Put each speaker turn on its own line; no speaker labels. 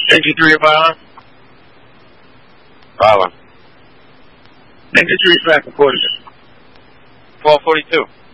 Engine 3 at Pylon.
Pylon.
Engine 3 is back, of course.
1242.